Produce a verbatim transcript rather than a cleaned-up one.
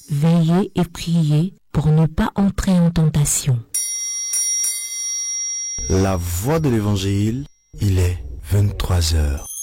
Veillez et priez pour ne pas entrer en tentation. La voix de l'évangile, il est vingt-trois heures.